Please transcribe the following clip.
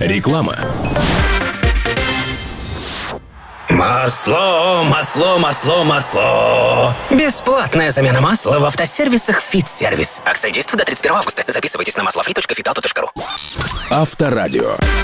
Реклама. Масло. Бесплатная замена масла в автосервисах «Фитсервис». Акция действует до 31 августа. Записывайтесь на maslofit.fitalto.ru. Авторадио.